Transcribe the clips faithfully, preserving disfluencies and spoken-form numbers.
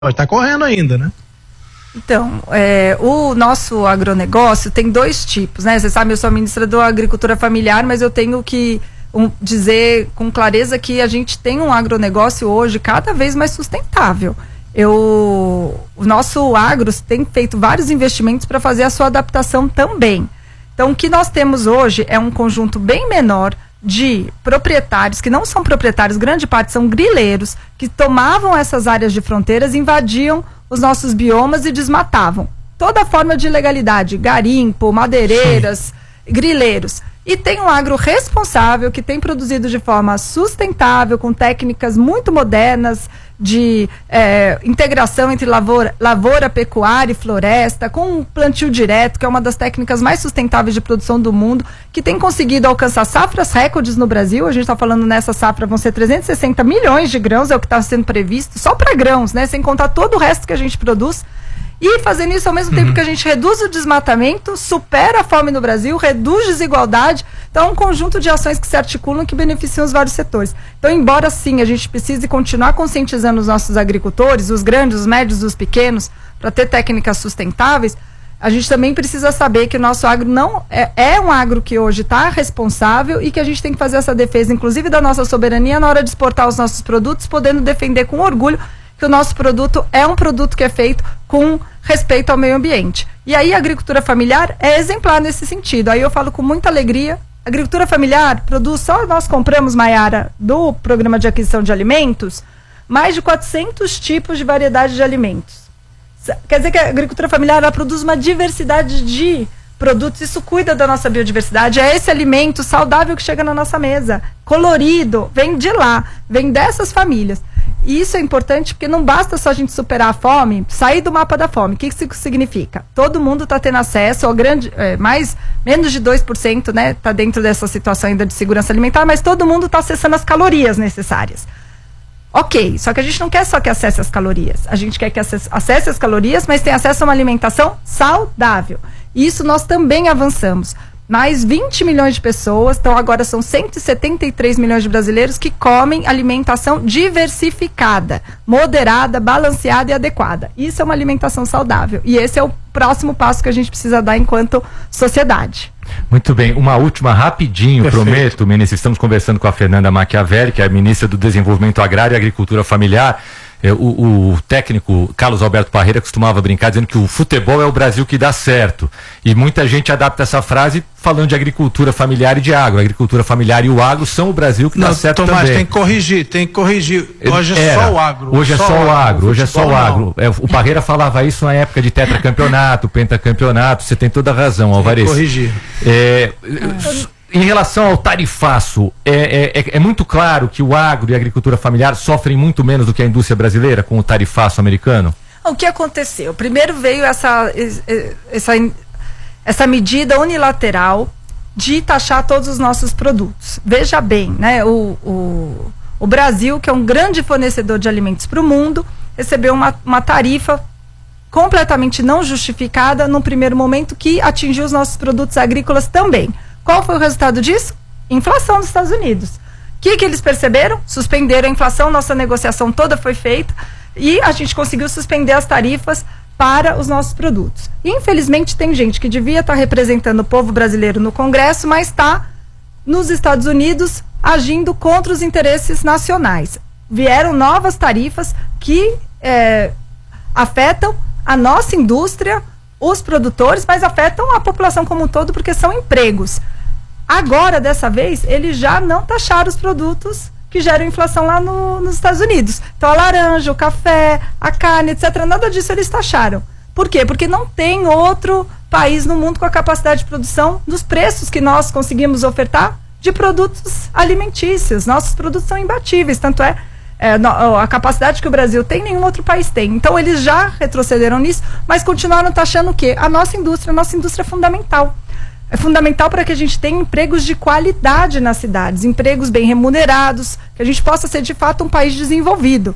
Está correndo ainda, né? Então, é, o nosso agronegócio tem dois tipos, né? Você sabe, eu sou ministra da Agricultura Familiar, mas eu tenho que um, dizer com clareza que a gente tem um agronegócio hoje cada vez mais sustentável. Eu, o nosso agro tem feito vários investimentos para fazer a sua adaptação também. Então, o que nós temos hoje é um conjunto bem menor de proprietários, que não são proprietários, grande parte são grileiros, que tomavam essas áreas de fronteiras, invadiam os nossos biomas e desmatavam. Toda forma de ilegalidade, garimpo, madeireiras, Sim. grileiros. E tem um agro responsável que tem produzido de forma sustentável, com técnicas muito modernas de é, integração entre lavoura, lavoura, pecuária e floresta, com um plantio direto, que é uma das técnicas mais sustentáveis de produção do mundo, que tem conseguido alcançar safras recordes no Brasil. A gente está falando nessa safra, vão ser trezentos e sessenta milhões de grãos, é o que está sendo previsto, só para grãos, né? Sem contar todo o resto que a gente produz. E fazendo isso ao mesmo uhum. tempo que a gente reduz o desmatamento, supera a fome no Brasil, reduz desigualdade. Então, é um conjunto de ações que se articulam que beneficiam os vários setores. Então, embora sim a gente precise continuar conscientizando os nossos agricultores, os grandes, os médios, os pequenos, para ter técnicas sustentáveis, a gente também precisa saber que o nosso agro não é, é um agro que hoje está responsável e que a gente tem que fazer essa defesa, inclusive da nossa soberania, na hora de exportar os nossos produtos, podendo defender com orgulho que o nosso produto é um produto que é feito com respeito ao meio ambiente. E aí a agricultura familiar é exemplar nesse sentido. Aí eu falo com muita alegria, a agricultura familiar produz, só nós compramos, Maiara, do Programa de Aquisição de Alimentos, mais de quatrocentos tipos de variedade de alimentos. Quer dizer que a agricultura familiar ela produz uma diversidade de produtos, isso cuida da nossa biodiversidade, é esse alimento saudável que chega na nossa mesa, colorido, vem de lá, vem dessas famílias. E isso é importante porque não basta só a gente superar a fome, sair do mapa da fome. O que isso significa? Todo mundo está tendo acesso ao grande, é, mais, menos de dois por cento, né, está dentro dessa situação ainda de segurança alimentar, mas todo mundo está acessando as calorias necessárias. Ok, só que a gente não quer só que acesse as calorias, a gente quer que acesse, acesse as calorias, mas tenha acesso a uma alimentação saudável. E isso nós também avançamos. Mais vinte milhões de pessoas, então agora são cento e setenta e três milhões de brasileiros que comem alimentação diversificada, moderada, balanceada e adequada. Isso é uma alimentação saudável. E esse é o próximo passo que a gente precisa dar enquanto sociedade. Muito bem, uma última rapidinho, Perfeito. prometo, Ministra. Estamos conversando com a Fernanda Machiavelli, que é a Ministra do Desenvolvimento Agrário e Agricultura Familiar. O, o técnico Carlos Alberto Parreira costumava brincar dizendo que o futebol é o Brasil que dá certo. E muita gente adapta essa frase falando de agricultura familiar e de agro. A agricultura familiar e o agro são o Brasil que não, dá certo Tomás, também. tem que corrigir, tem que corrigir. Hoje é Era, só o agro. Hoje é só, só o agro, hoje é só o agro. É, o Parreira falava isso na época de tetracampeonato, pentacampeonato, você tem toda a razão, Alvarez. Tem que corrigir. É, Em relação ao tarifaço, é, é, é muito claro que o agro e a agricultura familiar sofrem muito menos do que a indústria brasileira com o tarifaço americano? O que aconteceu? Primeiro veio essa, essa, essa medida unilateral de taxar todos os nossos produtos. Veja bem, né? O, o, o Brasil, que é um grande fornecedor de alimentos para o mundo, recebeu uma, uma tarifa completamente não justificada no primeiro momento que atingiu os nossos produtos agrícolas também. Qual foi o resultado disso? Inflação nos Estados Unidos. O que, que eles perceberam? Suspenderam a inflação, nossa negociação toda foi feita e a gente conseguiu suspender as tarifas para os nossos produtos. E, infelizmente, tem gente que devia estar representando o povo brasileiro no Congresso, mas está nos Estados Unidos agindo contra os interesses nacionais. Vieram novas tarifas que é, afetam a nossa indústria, os produtores, mas afetam a população como um todo, porque são empregos. Agora, dessa vez, eles já não taxaram os produtos que geram inflação lá no, nos Estados Unidos. Então, a laranja, o café, a carne, etcétera, nada disso eles taxaram. Por quê? Porque não tem outro país no mundo com a capacidade de produção dos preços que nós conseguimos ofertar de produtos alimentícios. Nossos produtos são imbatíveis, tanto é É, no, a capacidade que o Brasil tem, nenhum outro país tem. Então, eles já retrocederam nisso, mas continuaram taxando o quê? A nossa indústria. A nossa indústria é fundamental. É fundamental para que a gente tenha empregos de qualidade nas cidades, empregos bem remunerados, que a gente possa ser, de fato, um país desenvolvido.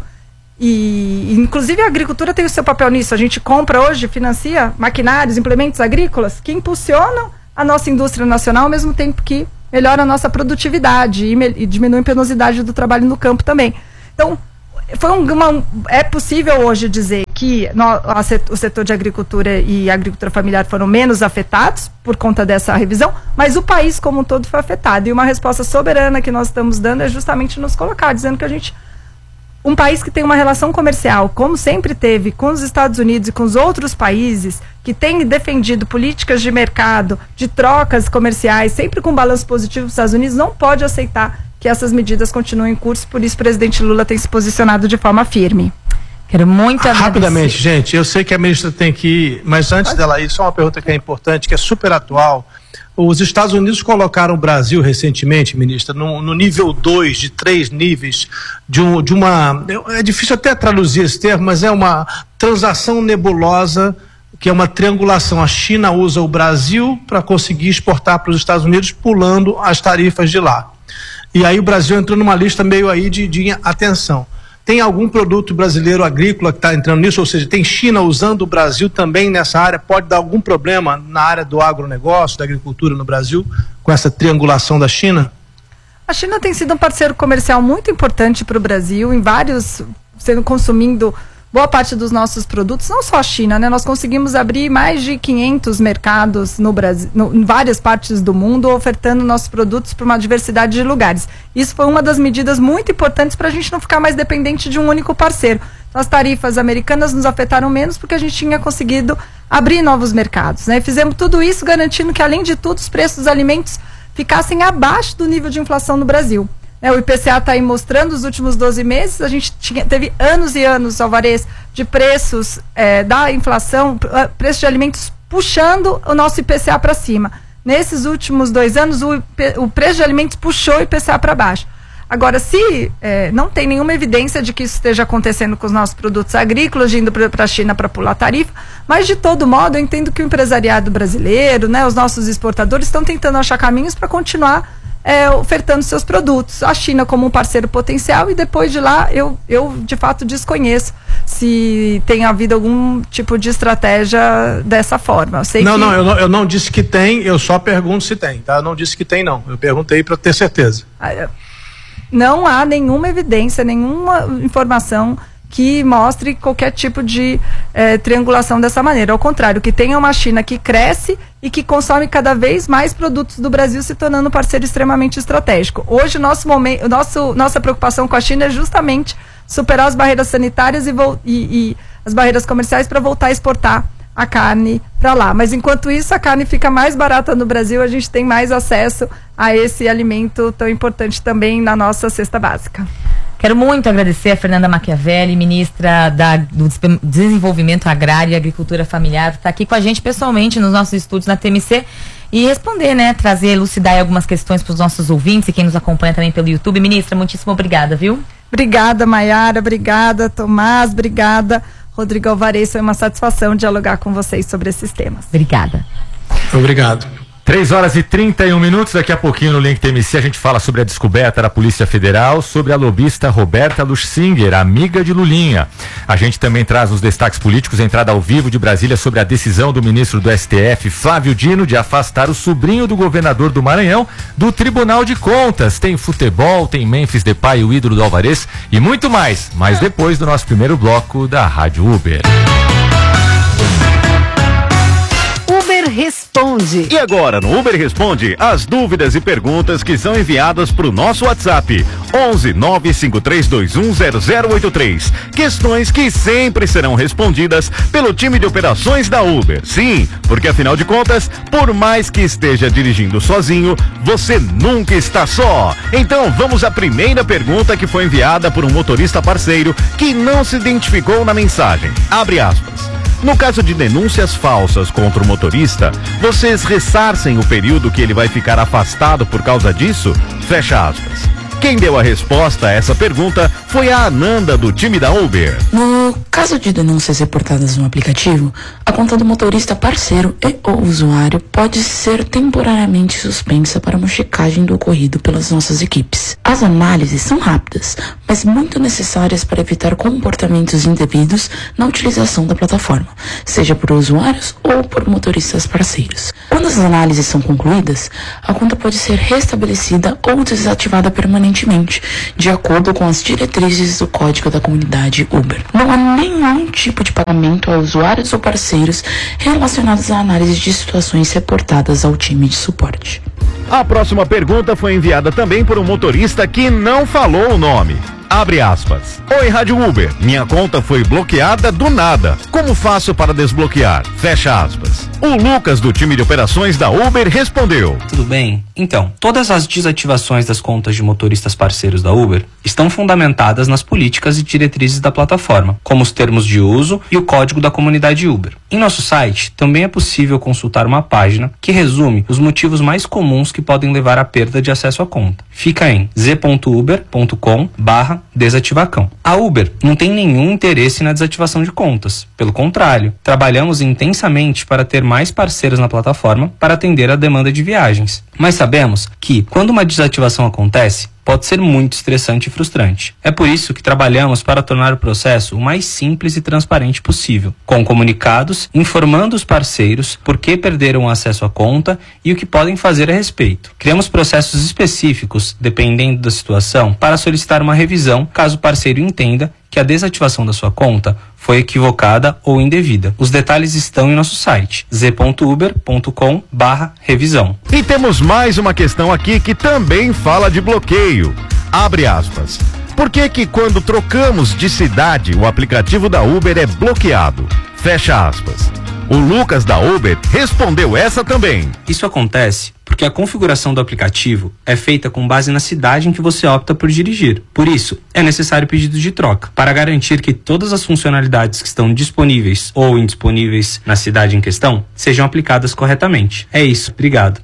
E, inclusive, a agricultura tem o seu papel nisso. A gente compra hoje, financia maquinários, implementos agrícolas que impulsionam a nossa indústria nacional, ao mesmo tempo que melhora a nossa produtividade e, me, e diminui a penosidade do trabalho no campo também. Então, foi um, uma, é possível hoje dizer que no, a, o setor de agricultura e agricultura familiar foram menos afetados por conta dessa revisão, mas o país como um todo foi afetado. E uma resposta soberana que nós estamos dando é justamente nos colocar, dizendo que a gente, um país que tem uma relação comercial, como sempre teve, com os Estados Unidos e com os outros países, que tem defendido políticas de mercado, de trocas comerciais, sempre com balanço positivo dos Estados Unidos, não pode aceitar que essas medidas continuem em curso. Por isso o presidente Lula tem se posicionado de forma firme. Quero muito agradecer. Rapidamente, gente, eu sei que a ministra tem que ir, mas antes dela ir, só uma pergunta que é importante, que é super atual. Os Estados Unidos colocaram o Brasil recentemente, ministra, no, no nível dois de três níveis de, um, de uma... É difícil até traduzir esse termo, mas é uma transação nebulosa, que é uma triangulação. A China usa o Brasil para conseguir exportar para os Estados Unidos, pulando as tarifas de lá. E aí o Brasil entrou numa lista meio aí de, de atenção. Tem algum produto brasileiro agrícola que está entrando nisso? Ou seja, tem China usando o Brasil também nessa área? Pode dar algum problema na área do agronegócio, da agricultura no Brasil, com essa triangulação da China? A China tem sido um parceiro comercial muito importante para o Brasil, em vários, sendo consumindo boa parte dos nossos produtos, não só a China, né? Nós conseguimos abrir mais de quinhentos mercados no Brasil, no, em várias partes do mundo, ofertando nossos produtos para uma diversidade de lugares. Isso foi uma das medidas muito importantes para a gente não ficar mais dependente de um único parceiro. Então, as tarifas americanas nos afetaram menos porque a gente tinha conseguido abrir novos mercados, né? Fizemos tudo isso garantindo que, além de tudo, os preços dos alimentos ficassem abaixo do nível de inflação no Brasil. É, o I P C A está aí mostrando os últimos doze meses, a gente tinha, teve anos e anos, Alvarez, de preços é, da inflação, preços de alimentos puxando o nosso I P C A para cima. Nesses últimos dois anos, o, o preço de alimentos puxou o I P C A para baixo. Agora, se é, não tem nenhuma evidência de que isso esteja acontecendo com os nossos produtos agrícolas, indo para a China para pular tarifa, mas de todo modo eu entendo que o empresariado brasileiro, né, os nossos exportadores estão tentando achar caminhos para continuar É, ofertando seus produtos. A China como um parceiro potencial, e depois de lá eu, eu de fato desconheço se tem havido algum tipo de estratégia dessa forma. Eu sei não, que... não, eu não, eu não disse que tem, eu só pergunto se tem, tá? Eu não disse que tem, não. Eu perguntei para ter certeza. Não há nenhuma evidência, nenhuma informação que mostre qualquer tipo de eh, triangulação dessa maneira. Ao contrário, que tenha uma China que cresce e que consome cada vez mais produtos do Brasil, se tornando um parceiro extremamente estratégico. Hoje, nosso momento, nosso, nossa preocupação com a China é justamente superar as barreiras sanitárias e, e, e as barreiras comerciais para voltar a exportar a carne para lá. Mas enquanto isso, a carne fica mais barata no Brasil, a gente tem mais acesso a esse alimento tão importante também na nossa cesta básica. Quero muito agradecer a Fernanda Machiavelli, ministra da, do Desenvolvimento Agrário e Agricultura Familiar, por estar aqui com a gente pessoalmente nos nossos estúdios na T M C e responder, né, trazer, elucidar algumas questões para os nossos ouvintes e quem nos acompanha também pelo YouTube. Ministra, muitíssimo obrigada, viu? Obrigada, Maiara, obrigada, Tomás, obrigada, Rodrigo Alvarez. Foi uma satisfação dialogar com vocês sobre esses temas. Obrigada. Obrigado. três horas e trinta e um minutos, daqui a pouquinho no Link T M C a gente fala sobre a descoberta da Polícia Federal sobre a lobista Roberta Luxinger, amiga de Lulinha. A gente também traz os destaques políticos, entrada ao vivo de Brasília sobre a decisão do ministro do S T F, Flávio Dino, de afastar o sobrinho do governador do Maranhão do Tribunal de Contas. Tem futebol, tem Memphis Depay, o ídolo do Alvarez e muito mais, mas depois do nosso primeiro bloco da Rádio Uber. Uber Responde. E agora no Uber Responde, as dúvidas e perguntas que são enviadas para o nosso WhatsApp onze nove cinco três dois um zero zero oito três. Questões que sempre serão respondidas pelo time de operações da Uber. Sim, porque afinal de contas, por mais que esteja dirigindo sozinho, você nunca está só. Então vamos à primeira pergunta que foi enviada por um motorista parceiro que não se identificou na mensagem. Abre aspas. No caso de denúncias falsas contra o motorista, vocês ressarcem o período que ele vai ficar afastado por causa disso? Fecha aspas. Quem deu a resposta a essa pergunta foi a Ananda, do time da Uber. No caso de denúncias reportadas no aplicativo, a conta do motorista parceiro e ou usuário pode ser temporariamente suspensa para uma checagem do ocorrido pelas nossas equipes. As análises são rápidas, mas muito necessárias para evitar comportamentos indevidos na utilização da plataforma, seja por usuários ou por motoristas parceiros. Quando as análises são concluídas, a conta pode ser restabelecida ou desativada permanentemente convenientemente, de acordo com as diretrizes do Código da Comunidade Uber. Não há nenhum tipo de pagamento a usuários ou parceiros relacionados à análise de situações reportadas ao time de suporte. A próxima pergunta foi enviada também por um motorista que não falou o nome. Abre aspas. Oi, Rádio Uber. Minha conta foi bloqueada do nada. Como faço para desbloquear? Fecha aspas. O Lucas, do time de operações da Uber, respondeu. Tudo bem? Então, todas as desativações das contas de motoristas parceiros da Uber estão fundamentadas nas políticas e diretrizes da plataforma, como os termos de uso e o código da comunidade Uber. Em nosso site, também é possível consultar uma página que resume os motivos mais comuns que podem levar à perda de acesso à conta. Fica em z ponto uber ponto com barra desativacão. A Uber não tem nenhum interesse na desativação de contas. Pelo contrário, trabalhamos intensamente para ter mais parceiros na plataforma para atender a demanda de viagens. Mas sabemos que, quando uma desativação acontece, pode ser muito estressante e frustrante. É por isso que trabalhamos para tornar o processo o mais simples e transparente possível, com comunicados informando os parceiros por que perderam o acesso à conta e o que podem fazer a respeito. Criamos processos específicos, dependendo da situação, para solicitar uma revisão caso o parceiro entenda que a desativação da sua conta foi equivocada ou indevida. Os detalhes estão em nosso site, z ponto uber ponto com barra revisão. E temos mais uma questão aqui que também fala de bloqueio. Abre aspas. Por que que quando trocamos de cidade, o aplicativo da Uber é bloqueado? Fecha aspas. O Lucas da Uber respondeu essa também. Isso acontece porque a configuração do aplicativo é feita com base na cidade em que você opta por dirigir. Por isso, é necessário pedido de troca, para garantir que todas as funcionalidades que estão disponíveis ou indisponíveis na cidade em questão sejam aplicadas corretamente. É isso, obrigado.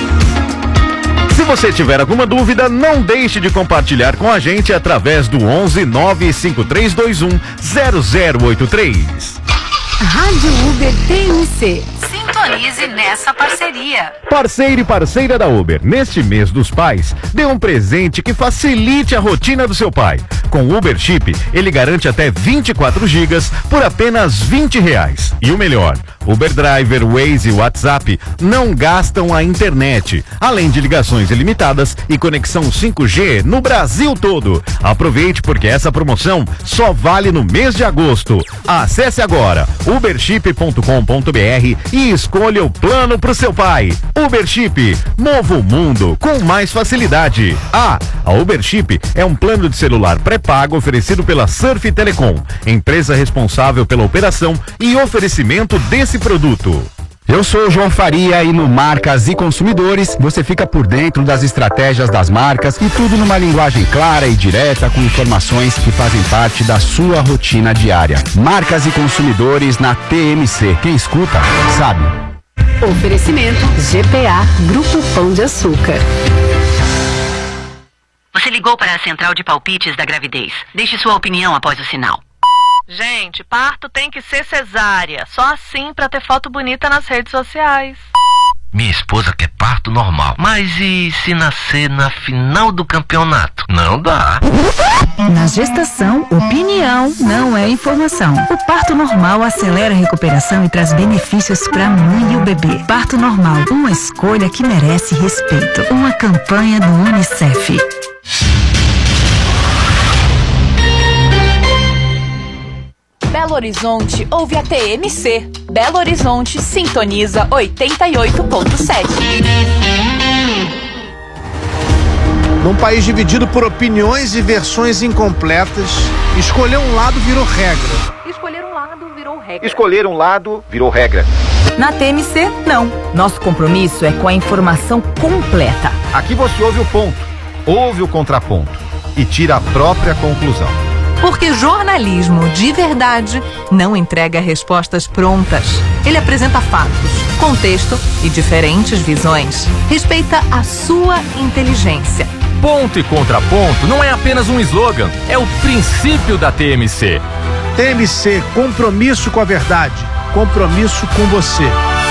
Se você tiver alguma dúvida, não deixe de compartilhar com a gente através do onze nove cinco três dois um zero zero oito três. Rádio Uber T M C. Sintonize nessa parceria. Parceiro e parceira da Uber, neste mês dos pais, dê um presente que facilite a rotina do seu pai. Com o Uber Chip, ele garante até vinte e quatro gigas por apenas vinte reais. E o melhor, Uber Driver, Waze e WhatsApp não gastam a internet, além de ligações ilimitadas e conexão cinco G no Brasil todo. Aproveite porque essa promoção só vale no mês de agosto. Acesse agora uberchip ponto com ponto br e escolha o plano pro seu pai. Uber Chip, mova o mundo com mais facilidade. Ah, a Uber Chip é um plano de celular pré-pago oferecido pela Surf Telecom, empresa responsável pela operação e oferecimento desse produto. Eu sou o João Faria e no Marcas e Consumidores você fica por dentro das estratégias das marcas e tudo numa linguagem clara e direta com informações que fazem parte da sua rotina diária. Marcas e Consumidores na T M C. Quem escuta, sabe. Oferecimento G P A, Grupo Pão de Açúcar. Você ligou para a central de palpites da gravidez. Deixe sua opinião após o sinal. Gente, parto tem que ser cesárea. Só assim pra ter foto bonita nas redes sociais. Minha esposa quer parto normal. Mas e se nascer na final do campeonato? Não dá. Na gestação, opinião não é informação. O parto normal acelera a recuperação e traz benefícios para a mãe e o bebê. Parto normal, uma escolha que merece respeito. Uma campanha do Unicef. Belo Horizonte ouve a T M C. Belo Horizonte sintoniza oitenta e oito ponto sete. Num país dividido por opiniões e versões incompletas, escolher um lado virou regra. Escolher um lado virou regra. Escolher um lado virou regra. Na T M C, não. Nosso compromisso é com a informação completa. Aqui você ouve o ponto, ouve o contraponto e tira a própria conclusão. Porque jornalismo de verdade não entrega respostas prontas. Ele apresenta fatos, contexto e diferentes visões. Respeita a sua inteligência. Ponto e contraponto não é apenas um slogan, é o princípio da T M C. T M C, compromisso com a verdade, compromisso com você.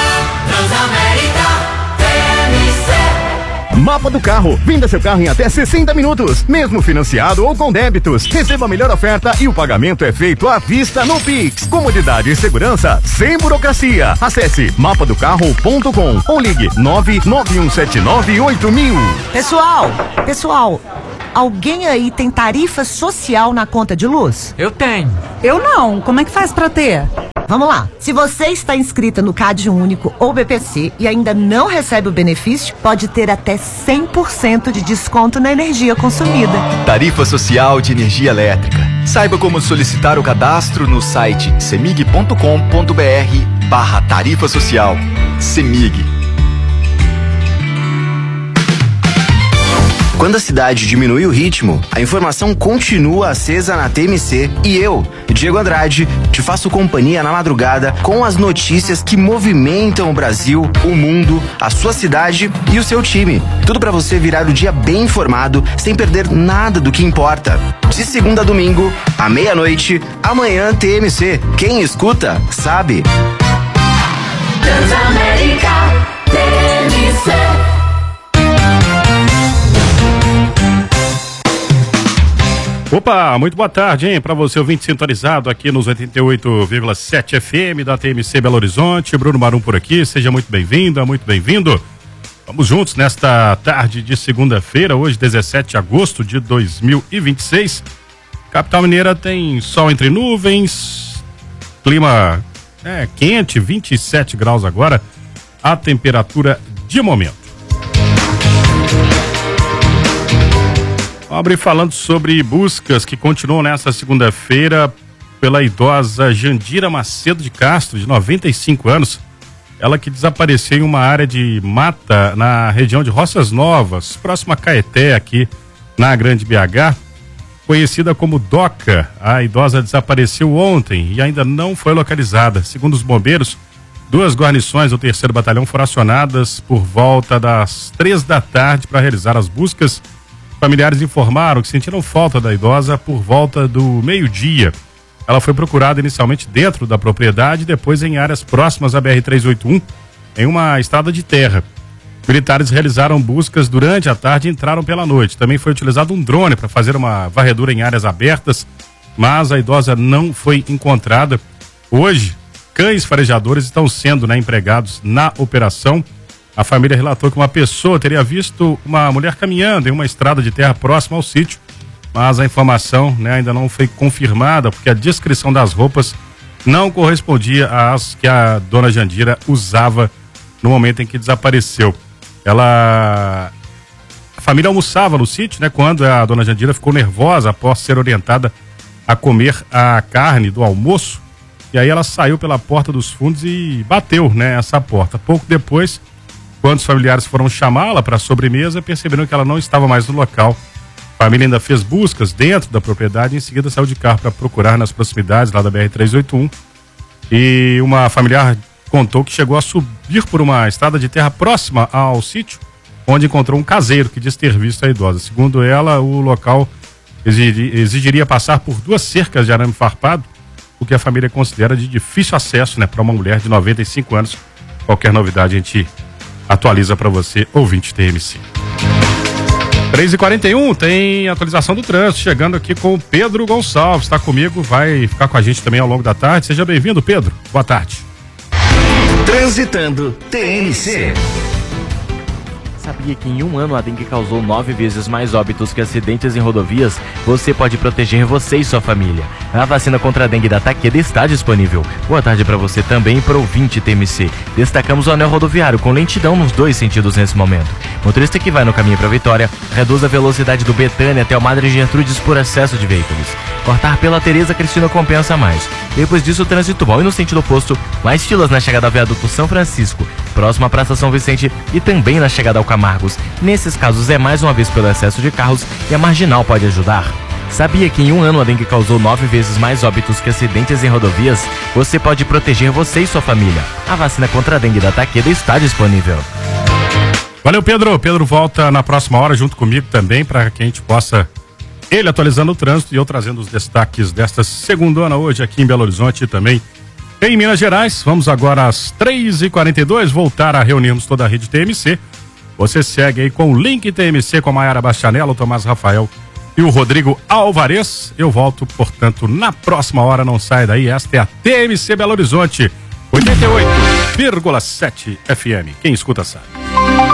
Mapa do Carro. Venda seu carro em até sessenta minutos, mesmo financiado ou com débitos. Receba a melhor oferta e o pagamento é feito à vista no Pix. Comodidade e segurança sem burocracia. Acesse mapa do carro ponto com ou ligue nove nove um sete nove oito mil. Pessoal, pessoal, alguém aí tem tarifa social na conta de luz? Eu tenho. Eu não. Como é que faz pra ter? Vamos lá. Se você está inscrita no CAD Único ou B P C e ainda não recebe o benefício, pode ter até cem por cento de desconto na energia consumida. Tarifa Social de Energia Elétrica. Saiba como solicitar o cadastro no site semig ponto com ponto br barra tarifa social. Semig. Quando a cidade diminui o ritmo, a informação continua acesa na T M C e eu, Diego Andrade, te faço companhia na madrugada com as notícias que movimentam o Brasil, o mundo, a sua cidade e o seu time. Tudo para você virar o dia bem informado, sem perder nada do que importa. De segunda a domingo, à meia-noite, amanhã T M C. Quem escuta, sabe. Transamérica T M C. Opa, muito boa tarde, hein? Para você, ouvinte sintonizado aqui nos oitenta e oito vírgula sete F M da T M C Belo Horizonte. Bruno Marum por aqui, seja muito bem-vinda, muito bem-vindo. Vamos juntos nesta tarde de segunda-feira, hoje dezessete de agosto de dois mil e vinte e seis. Capital Mineira tem sol entre nuvens, clima é, quente, vinte e sete graus agora, a temperatura de momento. Vamos abrir falando sobre buscas que continuam nesta segunda-feira pela idosa Jandira Macedo de Castro, de noventa e cinco anos. Ela que desapareceu em uma área de mata na região de Roças Novas, próxima a Caeté, aqui na Grande B H, conhecida como Doca. A idosa desapareceu ontem e ainda não foi localizada. Segundo os bombeiros, duas guarnições do terceiro batalhão foram acionadas por volta das três da tarde para realizar as buscas. Familiares informaram que sentiram falta da idosa por volta do meio-dia. Ela foi procurada inicialmente dentro da propriedade e depois em áreas próximas à B R trezentos e oitenta e um, em uma estrada de terra. Militares realizaram buscas durante a tarde e entraram pela noite. Também foi utilizado um drone para fazer uma varredura em áreas abertas, mas a idosa não foi encontrada. Hoje, cães farejadores estão sendo né, empregados na operação. A família relatou que uma pessoa teria visto uma mulher caminhando em uma estrada de terra próxima ao sítio, mas a informação né, ainda não foi confirmada porque a descrição das roupas não correspondia às que a dona Jandira usava no momento em que desapareceu. Ela... A família almoçava no sítio, né, quando a dona Jandira ficou nervosa após ser orientada a comer a carne do almoço, e aí ela saiu pela porta dos fundos e bateu né, essa porta. Pouco depois, quando os familiares foram chamá-la para a sobremesa, perceberam que ela não estava mais no local. A família ainda fez buscas dentro da propriedade e em seguida saiu de carro para procurar nas proximidades lá da B R trezentos e oitenta e um. E uma familiar contou que chegou a subir por uma estrada de terra próxima ao sítio, onde encontrou um caseiro que diz ter visto a idosa. Segundo ela, o local exigiria, exigiria passar por duas cercas de arame farpado, o que a família considera de difícil acesso né, para uma mulher de noventa e cinco anos. Qualquer novidade a gente atualiza para você, ouvinte T M C. três e quarenta e um, tem atualização do trânsito, chegando aqui com o Pedro Gonçalves, está comigo, vai ficar com a gente também ao longo da tarde. Seja bem-vindo, Pedro, boa tarde. Transitando T M C. Sabia que em um ano a dengue causou nove vezes mais óbitos que acidentes em rodovias? Você pode proteger você e sua família. A vacina contra a dengue da Takeda está disponível. Boa tarde para você também e para o ouvinte T M C. Destacamos o anel rodoviário com lentidão nos dois sentidos nesse momento. Motorista que vai no caminho para Vitória, reduz a velocidade do Betânia até o Madre Gertrudes por excesso de veículos. Cortar pela Tereza Cristina compensa mais. Depois disso, trânsito bom e no sentido oposto, mais filas na chegada ao viaduto São Francisco, próximo à Praça São Vicente e também na chegada ao Camargos. Nesses casos é mais uma vez pelo excesso de carros e a marginal pode ajudar. Sabia que em um ano a dengue causou nove vezes mais óbitos que acidentes em rodovias? Você pode proteger você e sua família. A vacina contra a dengue da Takeda está disponível. Valeu, Pedro. Pedro volta na próxima hora junto comigo também para que a gente possa, ele atualizando o trânsito e eu trazendo os destaques desta segundona hoje aqui em Belo Horizonte e também em Minas Gerais. Vamos agora às três e quarenta e dois voltar a reunirmos toda a rede T M C. Você segue aí com o link T M C com a Maiara Bastianello, o Tomás Rafael e o Rodrigo Alvarez. Eu volto, portanto, na próxima hora. Não sai daí. Esta é a T M C Belo Horizonte, oitenta e oito vírgula sete F M. Quem escuta sabe.